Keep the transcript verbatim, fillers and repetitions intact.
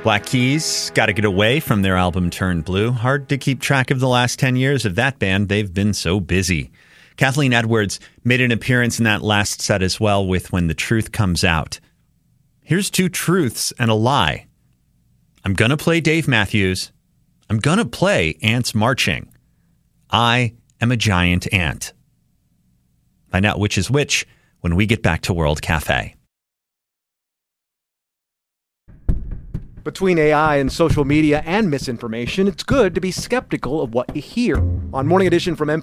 Black Keys, Gotta Get Away from their album Turned Blue. Hard to keep track of the last ten years of that band. They've been so busy. Kathleen Edwards made an appearance in that last set as well with When the Truth Comes Out. Here's two truths and a lie. I'm going to play Dave Matthews. I'm going to play Ants Marching. I am a giant ant. Find out which is which when we get back to World Cafe. Between A I and social media and misinformation, it's good to be skeptical of what you hear. On Morning Edition from N P R.